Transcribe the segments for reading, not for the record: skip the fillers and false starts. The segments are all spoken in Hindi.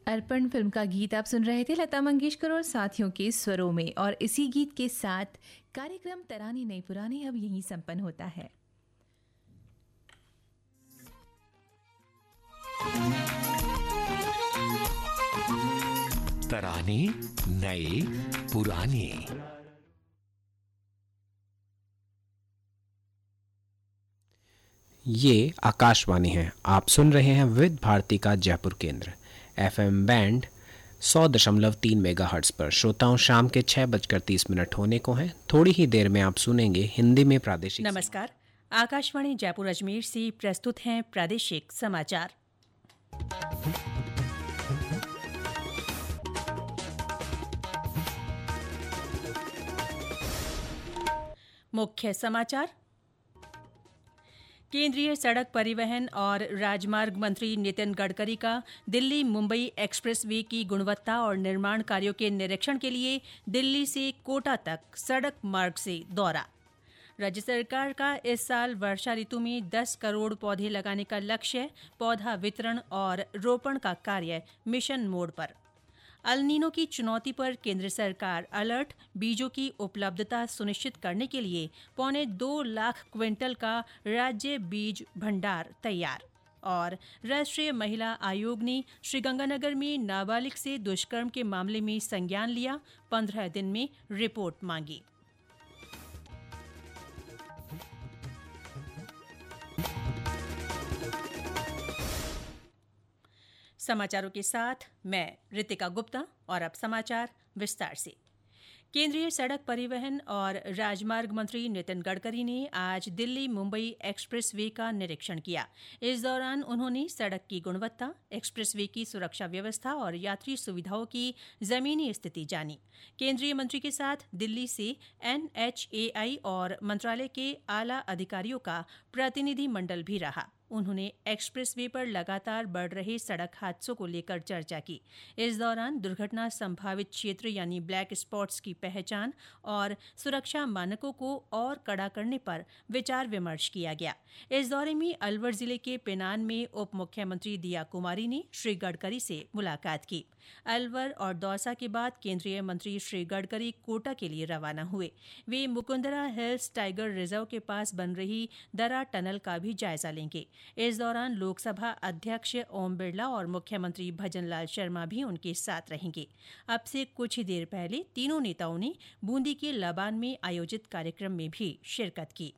अर्पण फिल्म का गीत आप सुन रहे थे लता मंगेशकर और साथियों के स्वरों में। और इसी गीत के साथ कार्यक्रम तराने नई पुराने अब यहीं संपन्न होता है। तराने नए पुराने। ये आकाशवाणी है। आप सुन रहे हैं विविध भारती का जयपुर केंद्र FM बैंड 100.3 मेगाहर्ट्ज पर। श्रोताओं, शाम के 6:30 होने को हैं। थोड़ी ही देर में आप सुनेंगे हिंदी में प्रादेशिक। नमस्कार, आकाशवाणी जयपुर अजमेर से प्रस्तुत हैं प्रादेशिक समाचार। मुख्य समाचार। केंद्रीय सड़क परिवहन और राजमार्ग मंत्री नितिन गडकरी का दिल्ली मुंबई एक्सप्रेसवे की गुणवत्ता और निर्माण कार्यों के निरीक्षण के लिए दिल्ली से कोटा तक सड़क मार्ग से दौरा। राज्य सरकार का इस साल वर्षा ऋतु में 10 करोड़ पौधे लगाने का लक्ष्य। पौधा वितरण और रोपण का कार्य मिशन मोड पर। अल-नीनो की चुनौती पर केंद्र सरकार अलर्ट। बीजों की उपलब्धता सुनिश्चित करने के लिए 2.25 लाख क्विंटल का राज्य बीज भंडार तैयार। और राष्ट्रीय महिला आयोग ने श्रीगंगानगर में नाबालिग से दुष्कर्म के मामले में संज्ञान लिया। 15 दिन में रिपोर्ट मांगी। समाचारों के साथ मैं रितिका गुप्ता। और अब समाचार विस्तार से। केंद्रीय सड़क परिवहन और राजमार्ग मंत्री नितिन गडकरी ने आज दिल्ली मुंबई एक्सप्रेसवे का निरीक्षण किया। इस दौरान उन्होंने सड़क की गुणवत्ता, एक्सप्रेसवे की सुरक्षा व्यवस्था और यात्री सुविधाओं की जमीनी स्थिति जानी। केंद्रीय मंत्री के साथ दिल्ली से NHAI और मंत्रालय के आला अधिकारियों का प्रतिनिधि मंडल भी रहा। उन्होंने एक्सप्रेसवे पर लगातार बढ़ रहे सड़क हादसों को लेकर चर्चा की। इस दौरान दुर्घटना संभावित क्षेत्र यानी ब्लैक स्पॉट्स की पहचान और सुरक्षा मानकों को और कड़ा करने पर विचार विमर्श किया गया। इस दौरे में अलवर जिले के पिनान में उप मुख्यमंत्री दिया कुमारी ने श्री गडकरी से मुलाकात की। अलवर और दौसा के बाद केंद्रीय मंत्री श्री गडकरी कोटा के लिए रवाना हुए। वे मुकुंदरा हिल्स टाइगर रिजर्व के पास बन रही दरा टनल का भी जायजा लेंगे। इस दौरान लोकसभा अध्यक्ष ओम बिरला और मुख्यमंत्री भजनलाल शर्मा भी उनके साथ रहेंगे। अब से कुछ ही देर पहले तीनों नेताओं ने बूंदी के लबान में आयोजित कार्यक्रम में भी शिरकत की।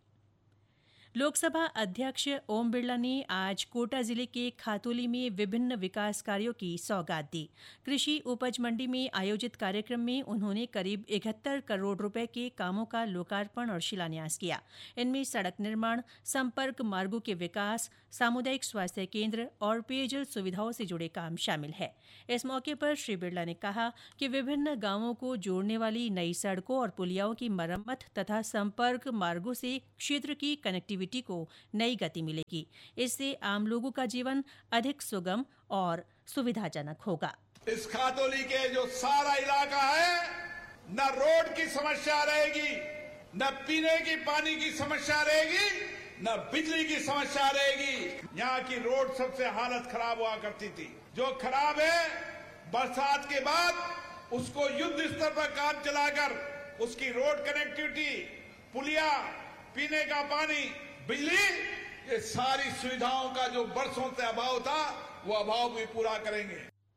लोकसभा अध्यक्ष ओम बिरला ने आज कोटा जिले के खातोली में विभिन्न विकास कार्यों की सौगात दी। कृषि उपज मंडी में आयोजित कार्यक्रम में उन्होंने करीब 71 करोड़ रुपए के कामों का लोकार्पण और शिलान्यास किया। इनमें सड़क निर्माण, संपर्क मार्गों के विकास, सामुदायिक स्वास्थ्य केंद्र और पेयजल सुविधाओं से जुड़े काम शामिल है। इस मौके पर श्री बिरला ने कहा कि विभिन्न गांवों को जोड़ने वाली नई सड़कों और पुलियाओं की मरम्मत तथा संपर्क मार्गों से क्षेत्र की कनेक्टिविटी को नई गति मिलेगी। इससे आम लोगों का जीवन अधिक सुगम और सुविधाजनक होगा। इस खातोली के जो सारा इलाका है, न रोड की समस्या रहेगी, न पीने की पानी की समस्या रहेगी, न बिजली की समस्या रहेगी। यहाँ की रोड सबसे हालत खराब हुआ करती थी। जो खराब है, बरसात के बाद उसको युद्ध स्तर पर काम चलाकर उसकी रोड कनेक्टिविटी, पुलिया, पीने का पानी, बिजली, ये सारी सुविधाओं का जो बरसों से अभाव था, वो अभाव भी पूरा करेंगे।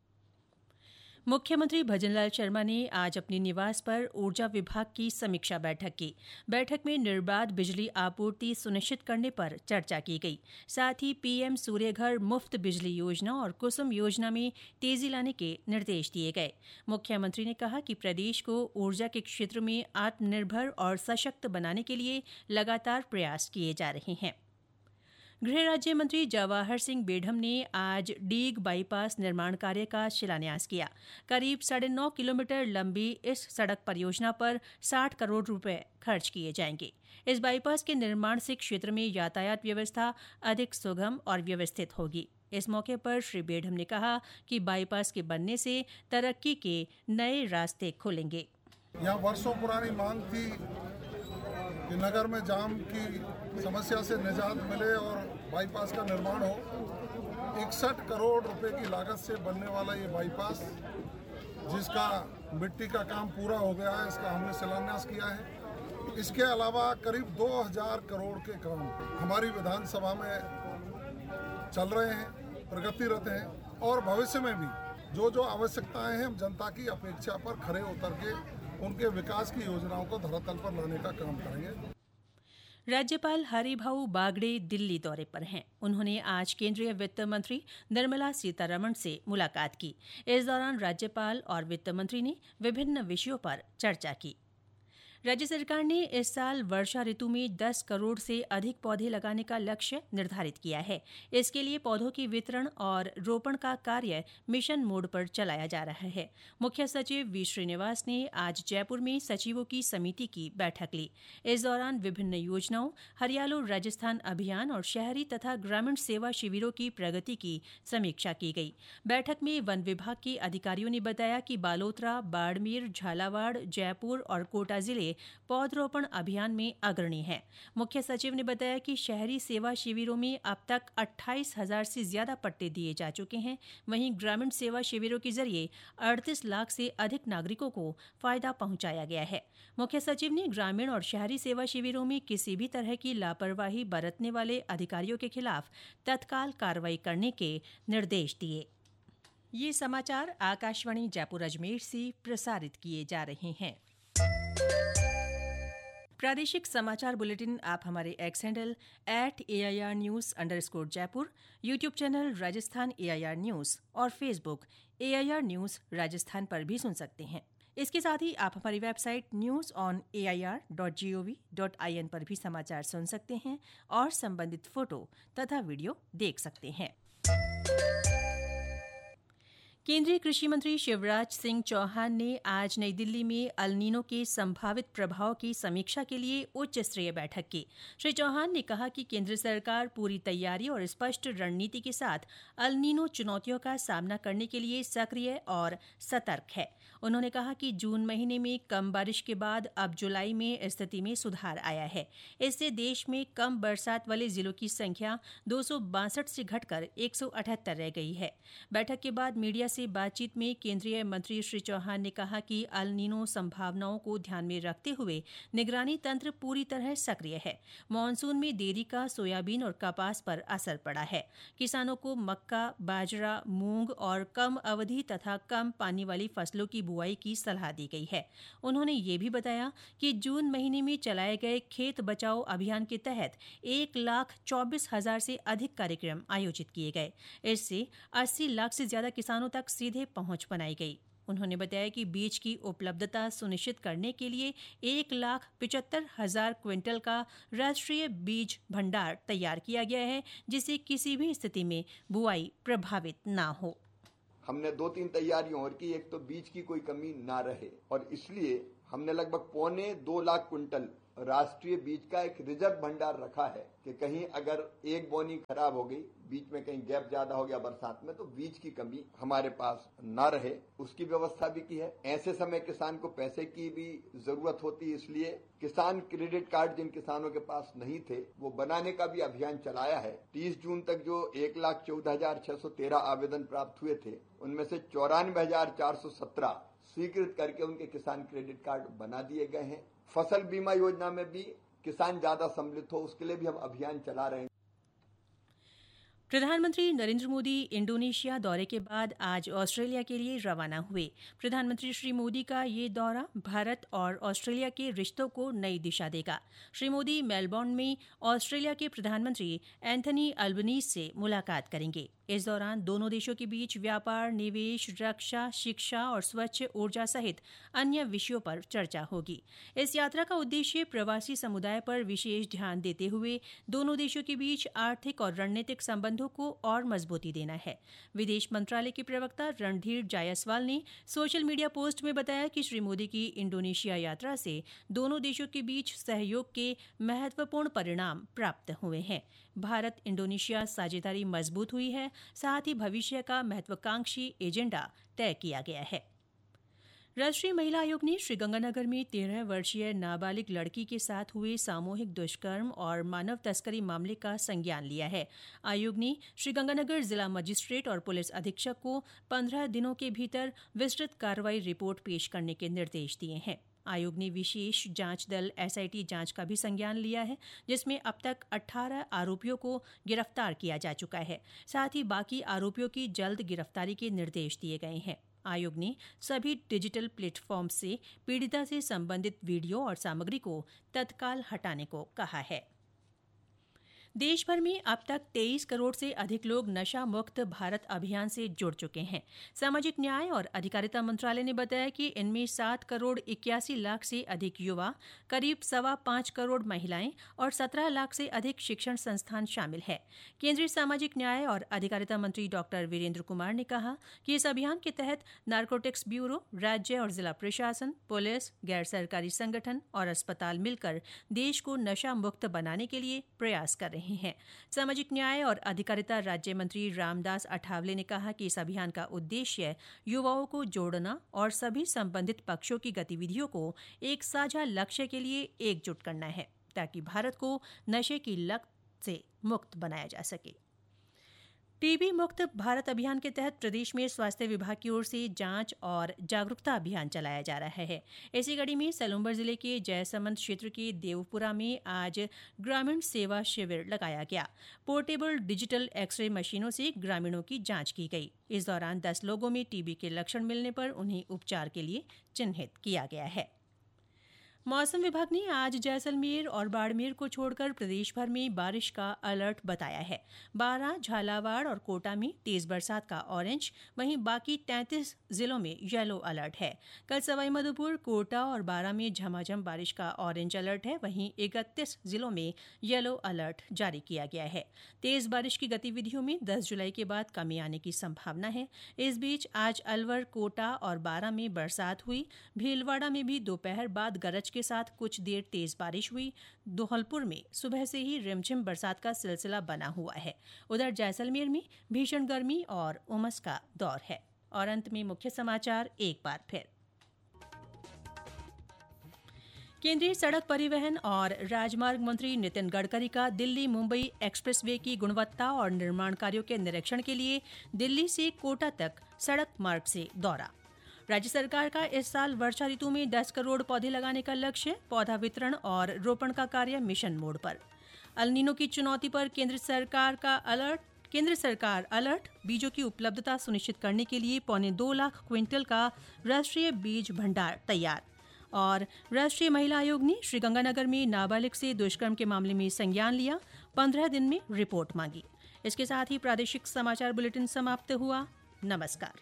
मुख्यमंत्री भजनलाल शर्मा ने आज अपने निवास पर ऊर्जा विभाग की समीक्षा बैठक की। बैठक में निर्बाध बिजली आपूर्ति सुनिश्चित करने पर चर्चा की गई। साथ ही PM सूर्यघर मुफ्त बिजली योजना और कुसुम योजना में तेजी लाने के निर्देश दिए गए। मुख्यमंत्री ने कहा कि प्रदेश को ऊर्जा के क्षेत्र में आत्मनिर्भर और सशक्त बनाने के लिए लगातार प्रयास किए जा रहे हैं। गृह राज्य मंत्री जवाहर सिंह बेढम ने आज डीग बाईपास निर्माण कार्य का शिलान्यास किया। करीब 9.5 किलोमीटर लंबी इस सड़क परियोजना पर 60 करोड़ रुपए खर्च किए जाएंगे। इस बाईपास के निर्माण से क्षेत्र में यातायात व्यवस्था अधिक सुगम और व्यवस्थित होगी। इस मौके पर श्री बेढम ने कहा कि बाईपास के बनने से तरक्की के नए रास्ते खुलेंगे। यहाँ वर्षों पुरानी मांग थी कि नगर में जाम की समस्या से निजात मिले और बाईपास का निर्माण हो। 61 करोड़ रुपए की लागत से बनने वाला ये बाईपास, जिसका मिट्टी का काम पूरा हो गया है, इसका हमने शिलान्यास किया है। इसके अलावा करीब 2000 करोड़ के काम हमारी विधानसभा में चल रहे हैं, प्रगतिरत हैं और भविष्य में भी जो आवश्यकताएं हैं हम जनता की अपेक्षा पर खरे उतर के उनके विकास की योजनाओं को धरातल पर लाने का काम करेंगे। राज्यपाल हरिभाऊ बागड़े दिल्ली दौरे पर हैं। उन्होंने आज केंद्रीय वित्त मंत्री निर्मला सीतारमण से मुलाकात की। इस दौरान राज्यपाल और वित्त मंत्री ने विभिन्न विषयों पर चर्चा की। राज्य सरकार ने इस साल वर्षा ऋतु में 10 करोड़ से अधिक पौधे लगाने का लक्ष्य निर्धारित किया है। इसके लिए पौधों की वितरण और रोपण का कार्य मिशन मोड पर चलाया जा रहा है। मुख्य सचिव वी श्रीनिवास ने आज जयपुर में सचिवों की समिति की बैठक ली। इस दौरान विभिन्न योजनाओं, हरियालो राजस्थान अभियान और शहरी तथा ग्रामीण सेवा शिविरों की प्रगति की समीक्षा की गई। बैठक में वन विभाग के अधिकारियों ने बताया कि बालोतरा, बाड़मेर, झालावाड़, जयपुर और कोटा जिले पौधरोपण अभियान में अग्रणी हैं। मुख्य सचिव ने बताया कि शहरी सेवा शिविरों में अब तक 28,000 से ज्यादा पट्टे दिए जा चुके हैं। वहीं ग्रामीण सेवा शिविरों के जरिए 38 लाख से अधिक नागरिकों को फायदा पहुंचाया गया है। मुख्य सचिव ने ग्रामीण और शहरी सेवा शिविरों में किसी भी तरह की लापरवाही बरतने वाले अधिकारियों के खिलाफ तत्काल कार्रवाई करने के निर्देश दिए। ये समाचार आकाशवाणी जयपुर अजमेर से प्रसारित किए जा रहे हैं। प्रादेशिक समाचार बुलेटिन आप हमारे x handle @AIRnews_जयपुर, YouTube channel Rajasthan AIR news और फेसबुक AIR न्यूज राजस्थान पर भी सुन सकते हैं। इसके साथ ही आप हमारी वेबसाइट newsonair.gov.in पर भी समाचार सुन सकते हैं और संबंधित फोटो तथा वीडियो देख सकते हैं। केंद्रीय कृषि मंत्री शिवराज सिंह चौहान ने आज नई दिल्ली में अल नीनो के संभावित प्रभाव की समीक्षा के लिए उच्च स्तरीय बैठक की। श्री चौहान ने कहा कि केंद्र सरकार पूरी तैयारी और स्पष्ट रणनीति के साथ अल नीनो चुनौतियों का सामना करने के लिए सक्रिय और सतर्क है। उन्होंने कहा कि जून महीने में कम बारिश के बाद अब जुलाई में स्थिति में सुधार आया है। इससे देश में कम बरसात वाले जिलों की संख्या 262 से घटकर 178 रह गई है। बैठक के बाद मीडिया से बातचीत में केंद्रीय मंत्री श्री चौहान ने कहा कि अल नीनो संभावनाओं को ध्यान में रखते हुए निगरानी तंत्र पूरी तरह सक्रिय है। मानसून में देरी का सोयाबीन और कपास पर असर पड़ा है। किसानों को मक्का, बाजरा, मूंग और कम अवधि तथा कम पानी वाली फसलों की बुआई की सलाह दी गई है। उन्होंने ये भी बताया कि जून महीने में चलाए गए खेत बचाओ अभियान के तहत 1,24,000 से अधिक कार्यक्रम आयोजित किए गए। इससे 80 लाख से ज्यादा किसानों तक सीधे पहुंच बनाई गई। उन्होंने बताया कि बीज की उपलब्धता सुनिश्चित करने के लिए 1,75,000 क्विंटल का राष्ट्रीय बीज भंडार तैयार किया गया है, जिससे किसी भी स्थिति में बुआई प्रभावित न हो। हमने 2-3 तैयारियां और की। एक तो बीज की कोई कमी ना रहे और इसलिए हमने लगभग 2.25 लाख क्विंटल राष्ट्रीय बीज का एक रिजर्व भंडार रखा है कि कहीं अगर एक बोनी खराब हो गई, बीच में कहीं गैप ज्यादा हो गया बरसात में, तो बीज की कमी हमारे पास ना रहे, उसकी व्यवस्था भी की है। ऐसे समय किसान को पैसे की भी जरूरत होती है, इसलिए किसान क्रेडिट कार्ड जिन किसानों के पास नहीं थे वो बनाने का भी अभियान चलाया है। 30 जून तक जो 1,14,613 आवेदन प्राप्त हुए थे, उनमें से 94,417 स्वीकृत करके उनके किसान क्रेडिट कार्ड बना दिए गए हैं। फसल बीमा योजना में भी किसान ज्यादा सम्मिलित हो, उसके लिए भी हम अभियान चला रहे हैं। प्रधानमंत्री नरेंद्र मोदी इंडोनेशिया दौरे के बाद आज ऑस्ट्रेलिया के लिए रवाना हुए। प्रधानमंत्री श्री मोदी का ये दौरा भारत और ऑस्ट्रेलिया के रिश्तों को नई दिशा देगा। श्री मोदी मेलबोर्न में ऑस्ट्रेलिया के प्रधानमंत्री एंथनी अल्बनीज से मुलाकात करेंगे। इस दौरान दोनों देशों के बीच व्यापार, निवेश, रक्षा, शिक्षा और स्वच्छ ऊर्जा सहित अन्य विषयों पर चर्चा होगी। इस यात्रा का उद्देश्य प्रवासी समुदाय पर विशेष ध्यान देते हुए दोनों देशों के बीच आर्थिक और रणनीतिक संबंधों को और मजबूती देना है। विदेश मंत्रालय के प्रवक्ता रणधीर जायसवाल ने सोशल मीडिया पोस्ट में बताया कि श्री मोदी की इंडोनेशिया यात्रा से दोनों देशों के बीच सहयोग के महत्वपूर्ण परिणाम प्राप्त हुए हैं। भारत इंडोनेशिया साझेदारी मजबूत हुई है, साथ ही भविष्य का महत्वाकांक्षी एजेंडा तय किया गया है। राष्ट्रीय महिला आयोग ने श्रीगंगानगर में 13 वर्षीय नाबालिग लड़की के साथ हुए सामूहिक दुष्कर्म और मानव तस्करी मामले का संज्ञान लिया है। आयोग ने श्रीगंगानगर जिला मजिस्ट्रेट और पुलिस अधीक्षक को 15 दिनों के भीतर विस्तृत कार्रवाई रिपोर्ट पेश करने के निर्देश दिए हैं। आयोग ने विशेष जांच दल एसआईटी जांच का भी संज्ञान लिया है, जिसमें अब तक 18 आरोपियों को गिरफ्तार किया जा चुका है। साथ ही बाकी आरोपियों की जल्द गिरफ्तारी के निर्देश दिए गए हैं। आयोग ने सभी डिजिटल प्लेटफॉर्म से पीड़िता से संबंधित वीडियो और सामग्री को तत्काल हटाने को कहा है। देश भर में अब तक 23 करोड़ से अधिक लोग नशा मुक्त भारत अभियान से जुड़ चुके हैं। सामाजिक न्याय और अधिकारिता मंत्रालय ने बताया कि इनमें 7 करोड़ 81 लाख से अधिक युवा, करीब 5.25 करोड़ महिलाएं और 17 लाख से अधिक शिक्षण संस्थान शामिल है। केंद्रीय सामाजिक न्याय और अधिकारिता मंत्री डॉक्टर वीरेंद्र कुमार ने कहा कि इस अभियान के तहत नारकोटिक्स ब्यूरो, राज्य और जिला प्रशासन, पुलिस, गैर सरकारी संगठन और अस्पताल मिलकर देश को नशा मुक्त बनाने के लिए प्रयास कर रहे हैं। सामाजिक न्याय और अधिकारिता राज्य मंत्री रामदास अठावले ने कहा कि इस अभियान का उद्देश्य युवाओं को जोड़ना और सभी संबंधित पक्षों की गतिविधियों को एक साझा लक्ष्य के लिए एकजुट करना है, ताकि भारत को नशे की लत से मुक्त बनाया जा सके। टीबी मुक्त भारत अभियान के तहत प्रदेश में स्वास्थ्य विभाग की ओर से जांच और जागरूकता अभियान चलाया जा रहा है। इसी कड़ी में सलूंबर जिले के जयसमंद क्षेत्र के देवपुरा में आज ग्रामीण सेवा शिविर लगाया गया। पोर्टेबल डिजिटल एक्सरे मशीनों से ग्रामीणों की जांच की गई। इस दौरान 10 लोगों में टीबी के लक्षण मिलने पर उन्हें उपचार के लिए चिन्हित किया गया है। मौसम विभाग ने आज जैसलमेर और बाड़मेर को छोड़कर प्रदेश भर में बारिश का अलर्ट बताया है। बारां, झालावाड़ और कोटा में तेज बरसात का ऑरेंज, वहीं बाकी 33 जिलों में येलो अलर्ट है। कल सवाईमाधोपुर, कोटा और बारां में झमाझम बारिश का ऑरेंज अलर्ट है, वहीं 31 जिलों में येलो अलर्ट जारी किया गया है। तेज बारिश की गतिविधियों में 10 जुलाई के बाद कमी आने की संभावना है। इस बीच आज अलवर, कोटा और बारां में बरसात हुई। भीलवाड़ा में भी दोपहर बाद गरज के साथ कुछ देर तेज बारिश हुई। धौलपुर में सुबह से ही रिमझिम बरसात का सिलसिला बना हुआ है। उधर जैसलमेर में भीषण गर्मी और उमस का दौर है। और अंत में मुख्य समाचार एक बार फिर। केंद्रीय सड़क परिवहन और राजमार्ग मंत्री नितिन गडकरी का दिल्ली मुंबई एक्सप्रेसवे की गुणवत्ता और निर्माण कार्यों के निरीक्षण के लिए दिल्ली से कोटा तक सड़क मार्ग से दौरा। राज्य सरकार का इस साल वर्षा ऋतु में 10 करोड़ पौधे लगाने का लक्ष्य। पौधा वितरण और रोपण का कार्य मिशन मोड पर। अल नीनो की चुनौती पर केंद्र सरकार अलर्ट। बीजों की उपलब्धता सुनिश्चित करने के लिए 2.25 लाख क्विंटल का राष्ट्रीय बीज भंडार तैयार। और राष्ट्रीय महिला आयोग ने श्रीगंगानगर में नाबालिग से दुष्कर्म के मामले में संज्ञान लिया। 15 दिन में रिपोर्ट मांगी। इसके साथ ही प्रादेशिक समाचार बुलेटिन समाप्त हुआ। नमस्कार।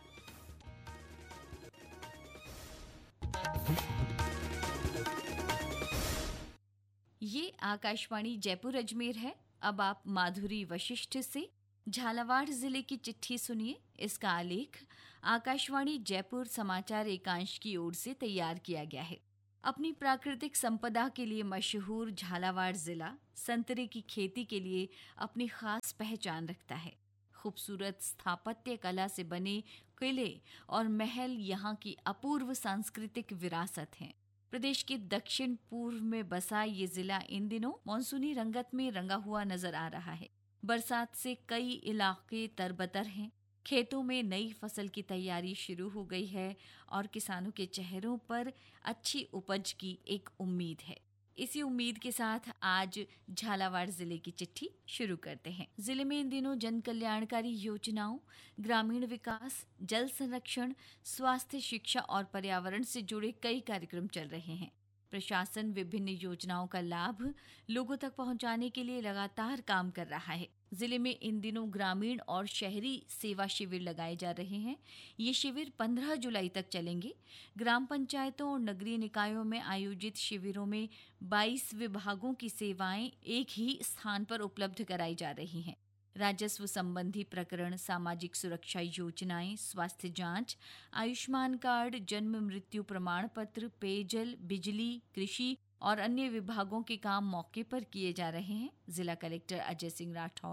ये आकाशवाणी जयपुर अजमेर है। अब आप माधुरी वशिष्ठ से झालावाड़ जिले की चिट्ठी सुनिए। इसका आलेख आकाशवाणी जयपुर समाचार एकांश की ओर से तैयार किया गया है। अपनी प्राकृतिक संपदा के लिए मशहूर झालावाड़ जिला संतरे की खेती के लिए अपनी खास पहचान रखता है। खूबसूरत स्थापत्य कला से बने किले और महल यहाँ की अपूर्व सांस्कृतिक विरासत हैं। प्रदेश के दक्षिण पूर्व में बसा ये जिला इन दिनों मानसूनी रंगत में रंगा हुआ नजर आ रहा है। बरसात से कई इलाके तरबतर हैं। खेतों में नई फसल की तैयारी शुरू हो गई है और किसानों के चेहरों पर अच्छी उपज की एक उम्मीद है। इसी उम्मीद के साथ आज झालावाड़ जिले की चिट्ठी शुरू करते हैं। जिले में इन दिनों जन कल्याणकारी योजनाओं, ग्रामीण विकास, जल संरक्षण, स्वास्थ्य, शिक्षा और पर्यावरण से जुड़े कई कार्यक्रम चल रहे हैं। प्रशासन विभिन्न योजनाओं का लाभ लोगों तक पहुंचाने के लिए लगातार काम कर रहा है। जिले में इन दिनों ग्रामीण और शहरी सेवा शिविर लगाए जा रहे हैं। ये शिविर 15 जुलाई तक चलेंगे। ग्राम पंचायतों और नगरीय निकायों में आयोजित शिविरों में 22 विभागों की सेवाएं एक ही स्थान पर उपलब्ध कराई जा रही हैं। राजस्व संबंधी प्रकरण, सामाजिक सुरक्षा योजनाएं, स्वास्थ्य जांच, आयुष्मान कार्ड, जन्म मृत्यु प्रमाण पत्र, पेयजल, बिजली, कृषि और अन्य विभागों के काम मौके पर किए जा रहे हैं। जिला कलेक्टर अजय सिंह राठौड़ ने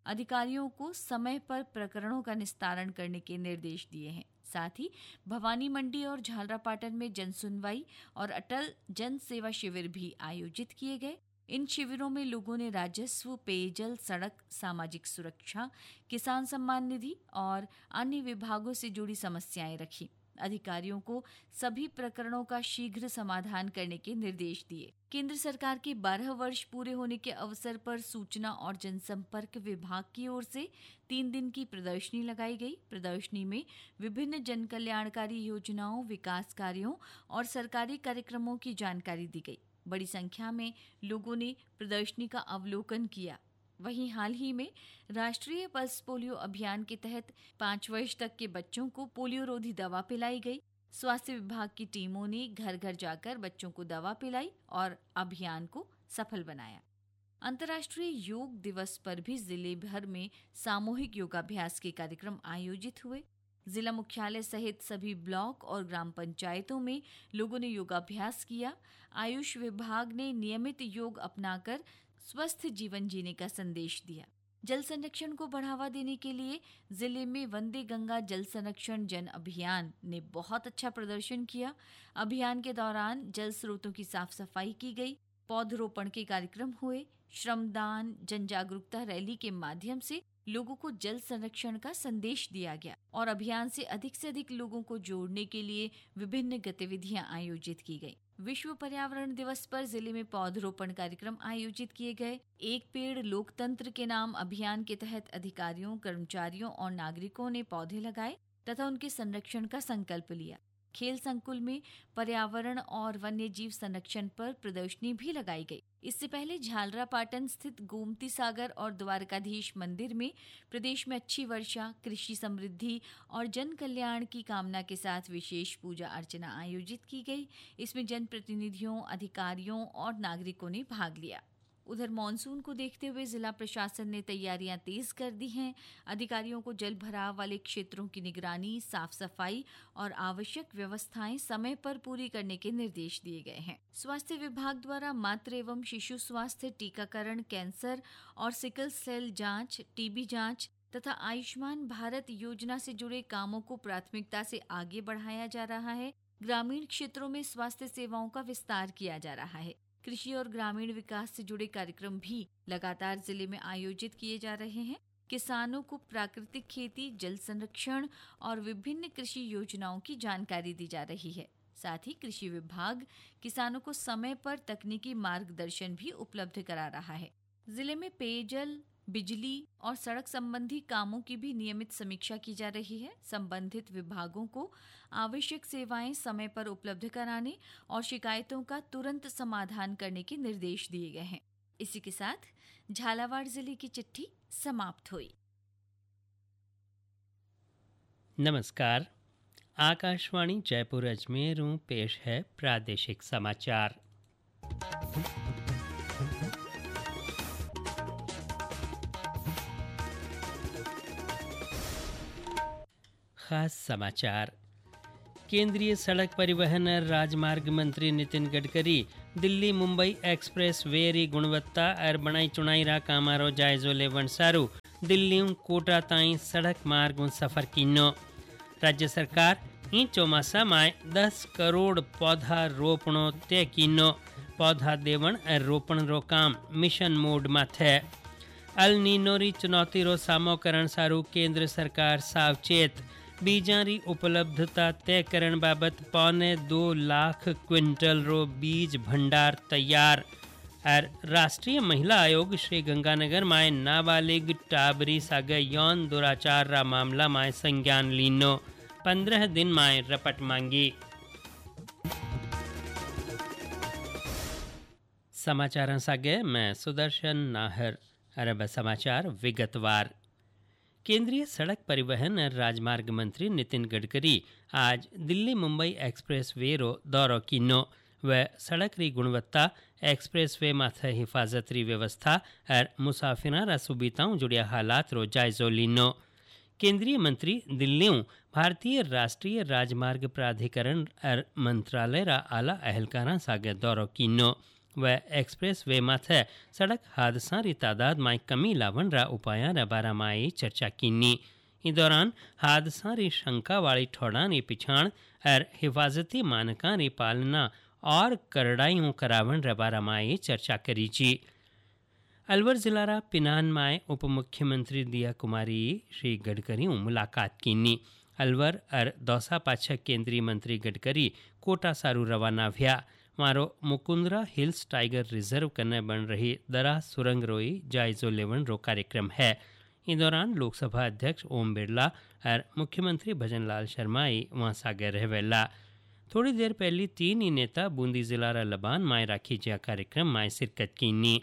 अधिकारियों को समय पर प्रकरणों का निस्तारण करने के निर्देश दिए हैं। साथ ही भवानी मंडी और झालरापाटन में जन सुनवाई और अटल जन सेवा शिविर भी आयोजित किए गए। इन शिविरों में लोगों ने राजस्व, पेयजल, सड़क, सामाजिक सुरक्षा, किसान सम्मान निधि और अन्य विभागों से जुड़ी समस्याएं रखी। अधिकारियों को सभी प्रकरणों का शीघ्र समाधान करने के निर्देश दिए। केंद्र सरकार के 12 वर्ष पूरे होने के अवसर पर सूचना और जनसंपर्क विभाग की ओर से 3 दिन की प्रदर्शनी लगाई गई। प्रदर्शनी में विभिन्न जन कल्याणकारी योजनाओं, विकास कार्यों और सरकारी कार्यक्रमों की जानकारी दी गई। बड़ी संख्या में लोगों ने प्रदर्शनी का अवलोकन किया। वहीं हाल ही में राष्ट्रीय पल्स पोलियो अभियान के तहत 5 वर्ष तक के बच्चों को पोलियो रोधी दवा पिलाई गई। स्वास्थ्य विभाग की टीमों ने घर घर जाकर बच्चों को दवा पिलाई और अभियान को सफल बनाया। अंतर्राष्ट्रीय योग दिवस पर भी जिले भर में सामूहिक योगाभ्यास के कार्यक्रम आयोजित हुए। जिला मुख्यालय सहित सभी ब्लॉक और ग्राम पंचायतों में लोगों ने योगाभ्यास किया। आयुष विभाग ने नियमित योग अपनाकर स्वस्थ जीवन जीने का संदेश दिया। जल संरक्षण को बढ़ावा देने के लिए जिले में वंदे गंगा जल संरक्षण जन अभियान ने बहुत अच्छा प्रदर्शन किया। अभियान के दौरान जल स्रोतों की साफ सफाई की गई, पौधरोपण के कार्यक्रम हुए, श्रमदान, जन जागरूकता रैली के माध्यम से लोगों को जल संरक्षण का संदेश दिया गया और अभियान से अधिक लोगों को जोड़ने के लिए विभिन्न गतिविधियां आयोजित की गई। विश्व पर्यावरण दिवस पर जिले में पौधरोपण कार्यक्रम आयोजित किए गए। एक पेड़ लोकतंत्र के नाम अभियान के तहत अधिकारियों, कर्मचारियों और नागरिकों ने पौधे लगाए तथा उनके संरक्षण का संकल्प लिया। खेल संकुल में पर्यावरण और वन्य जीव संरक्षण पर प्रदर्शनी भी लगाई गई। इससे पहले झालरापाटन स्थित गोमती सागर और द्वारकाधीश मंदिर में प्रदेश में अच्छी वर्षा, कृषि समृद्धि और जन कल्याण की कामना के साथ विशेष पूजा अर्चना आयोजित की गई। इसमें जनप्रतिनिधियों, अधिकारियों और नागरिकों ने भाग लिया। उधर मानसून को देखते हुए जिला प्रशासन ने तैयारियां तेज कर दी हैं। अधिकारियों को जल भराव वाले क्षेत्रों की निगरानी, साफ सफाई और आवश्यक व्यवस्थाएं समय पर पूरी करने के निर्देश दिए गए हैं। स्वास्थ्य विभाग द्वारा मातृ एवं शिशु स्वास्थ्य, टीकाकरण, कैंसर और सिकल सेल जांच, टीबी जांच तथा आयुष्मान भारत योजना से जुड़े कामों को प्राथमिकता से आगे बढ़ाया जा रहा है। ग्रामीण क्षेत्रों में स्वास्थ्य सेवाओं का विस्तार किया जा रहा है। कृषि और ग्रामीण विकास से जुड़े कार्यक्रम भी लगातार जिले में आयोजित किए जा रहे हैं। किसानों को प्राकृतिक खेती, जल संरक्षण और विभिन्न कृषि योजनाओं की जानकारी दी जा रही है। साथ ही कृषि विभाग किसानों को समय पर तकनीकी मार्गदर्शन भी उपलब्ध करा रहा है। जिले में पेयजल, बिजली और सड़क संबंधी कामों की भी नियमित समीक्षा की जा रही है। संबंधित विभागों को आवश्यक सेवाएं समय पर उपलब्ध कराने और शिकायतों का तुरंत समाधान करने के निर्देश दिए गए हैं। इसी के साथ झालावाड़ जिले की चिट्ठी समाप्त हुई। नमस्कार, आकाशवाणी जयपुर अजमेर पेश है प्रादेशिक समाचार। खास समाचार। केंद्रीय सड़क परिवहन और राजमार्ग मंत्री नितिन गडकरी दिल्ली मुंबई एक्सप्रेस वे री गुणवत्ता और बणाई चुनाई रा कामारो जायजो लेवण सारू दिल्ली कोटा ताई सड़क मार्ग सफर कीनो। राज्य सरकार ई चौमासा माय 10 करोड़ पौधा रोपणो तय कीनो। पौधा देवण और रोपण रो काम मिशन मोड में थे। अल नीनो री चुनौती रो सामो करण सारू केंद्र सरकार सावचेत। बीजां री उपलब्धता तय करण बाबत 2.25 लाख क्विंटल रो बीज भंडार तैयार। और राष्ट्रीय महिला आयोग श्री गंगानगर माय नाबालिग टाबरी सागे यौन दुराचार रा मामला माय संज्ञान लीनो। 15 दिन माय रपट मांगी। समाचार सागे मैं सुदर्शन नाहर। अरब समाचार विगतवार। केंद्रीय सड़क परिवहन और राजमार्ग मंत्री नितिन गडकरी आज दिल्ली मुंबई एक्सप्रेस वे रो दौरो कीनो। व सड़क री गुणवत्ता, एक्सप्रेस वे माथे हिफाजत री व्यवस्था और मुसाफिरा रा सुविधाओं जुड़िया हालात रो जायजो लीनो। केंद्रीय मंत्री दिल्लीऊ भारतीय राष्ट्रीय राजमार्ग प्राधिकरण और मंत्रालय रा आला अहलकारा सागे दौरो कीनो। व एक्सप्रेस वे माथे सड़क हादसा री तादाद में कमी लावन रा उपायां रा बारा में चर्चा कीनी। इस दौरान हादसा री शंका वाली ठोड़ां री पिछाण और हिफाजती मानकां री पालना और करड़ाइयों करावन रा बारा में चर्चा करी जी। अलवर जिला रा पिनान में उप मुख्यमंत्री दिया कुमारी श्री गडकरी मुलाकात कीनी। अलवर और दौसा पाछा केंद्रीय मंत्री गडकरी कोटा सारू रवाना भ्या। मारो मुकुंदरा हिल्स टाइगर रिजर्व करने बन रही दरा सुरंग रोई जायजो लेवन रो कार्यक्रम है। इस दौरान लोकसभा अध्यक्ष ओम बिरला और मुख्यमंत्री भजन लाल शर्मा वहाँ सागर रहेला। थोड़ी देर पहले तीन ही नेता बूंदी जिला रा लबान माए राखी जा कार्यक्रम में शिरकत कीनी।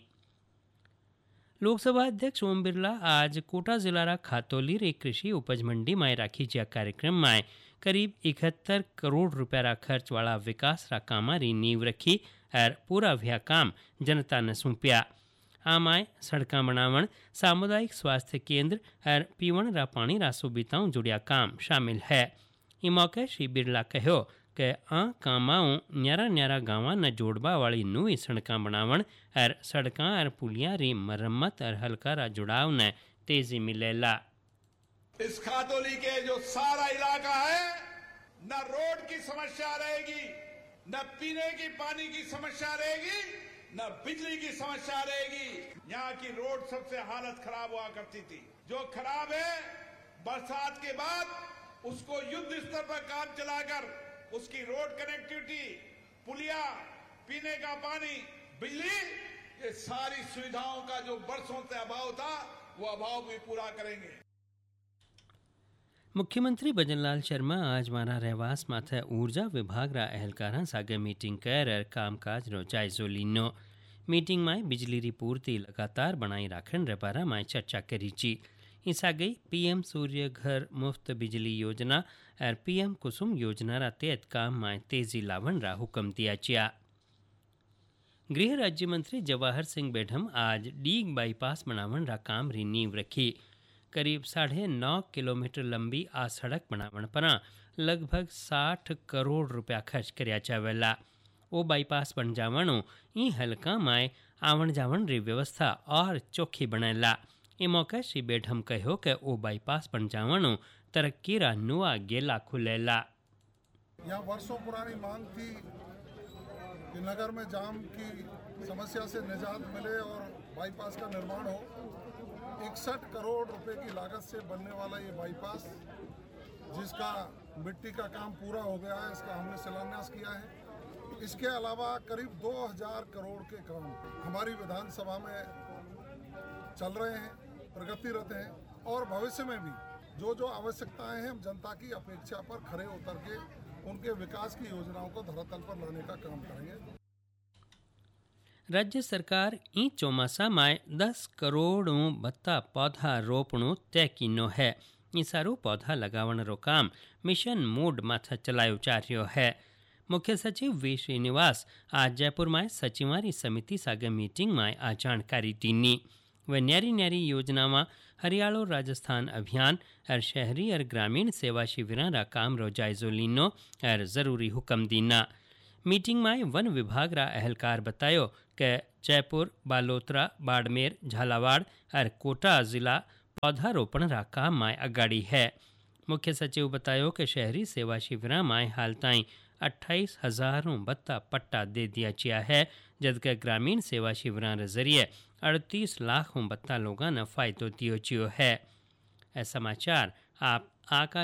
लोकसभा अध्यक्ष ओम बिरला आज कोटा जिला रा खातौली रे कृषि उपज मंडी में राखी जा कार्यक्रम में करीब 71 करोड़ रुपया रा खर्च वाला विकास रा कामा री नींव रखी और पूरा व्या काम जनता ने सौंप्या। आमाय सड़कां बनावण, सामुदायिक स्वास्थ्य केंद्र और पीवण रा पानी रा सुविधाओं जुड़िया काम शामिल है। इस मौके श्री बिरला कहो कि आ कामाओं न्यारा न्यारा गांवां न जोड़बा वाली नई सड़कां बनावण और सड़कां और पुलिया री मरम्मत और हल्का रा जुड़ाव ने तेजी मिलेला। इस खातौली के जो सारा इलाका है, न रोड की समस्या रहेगी, न पीने की पानी की समस्या रहेगी, न बिजली की समस्या रहेगी। यहाँ की रोड सबसे हालत खराब हुआ करती थी। जो खराब है, बरसात के बाद उसको युद्ध स्तर पर काम चलाकर उसकी रोड कनेक्टिविटी, पुलिया, पीने का पानी, बिजली, ये सारी सुविधाओं का जो बरसों से अभाव था, वो अभाव भी पूरा करेंगे। मुख्यमंत्री भजनलाल शर्मा आज मारा रहवास माथे ऊर्जा विभाग रा एहलकारां सागे मीटिंग कर कामकाज रो जायजो लीनो। मीटिंग में बिजली री पूर्ति लगातार बनाई राखण रे बारा में चर्चा करी जी। इस आगे पीएम सूर्य घर मुफ्त बिजली योजना और पीएम कुसुम योजना रा तहत काम में तेजी लावन रा हुक्म दिया चिया। गृह राज्य मंत्री जवाहर सिंह बेढम आज डीग बाईपास बनावन रा काम री नींव रखी। करीब 9.5 किलोमीटर लंबी आ सड़क बनावन पर लगभग 60 करोड़ रुपया खर्च करया जावेला। ओ बाईपास बन जावणो ई हल्का में आवण जावण री व्यवस्था और चोखी बनेला। ए मौके श्री बेढम कहो कि ओ बाईपास बन जावणो तरक्की रा नुआ गेला खुलेला। यहाँ वर्षों पुरानी मांग थी कि नगर में जाम की समस्या से निजात मिले और बाईपास का निर्माण हो। 61 करोड़ रुपए की लागत से बनने वाला ये बाईपास, जिसका मिट्टी का काम पूरा हो गया है, इसका हमने शिलान्यास किया है। इसके अलावा करीब 2000 करोड़ के काम हमारी विधानसभा में चल रहे हैं, प्रगतिरत हैं और भविष्य में भी जो आवश्यकताएं हैं हम जनता की अपेक्षा पर खरे उतर के उनके विकास की योजनाओं को धरातल पर लाने का काम करेंगे। राज्य सरकार ई चौमासा में 10 करोड़ बत्ता पौधा रोपणो तय कीनो है। ई सारू पौधा लगावन रो काम मिशन मोड माथा चलायो जा रह्यो है। मुख्य सचिव वी श्रीनिवास आज जयपुर में सचिवारी समिति सागे मीटिंग में आ जानकारी दीनी। वे न्यारी न्यारी योजना में हरियाणा राजस्थान अभियान और शहरी और ग्रामीण सेवा शिविरां रा काम रो जायजो लीनो और जरूरी हुक्म दीना। मीटिंग में वन विभाग रा एहलकार बतायो कि जयपुर, बालोतरा, बाड़मेर, झालावाड़ और कोटा जिला पौधारोपण रा काम में अगाड़ी है। मुख्य सचिव बतायो कि शहरी सेवा शिविरां में हाल ताईं 28,000 बत्ता पट्टा दे दिया चिया है, जबकि ग्रामीण सेवा शिविरां रे जरिए 38 लाख बत्ता लोगों ने फायदो दियो चियो है। समाचार आप आकाश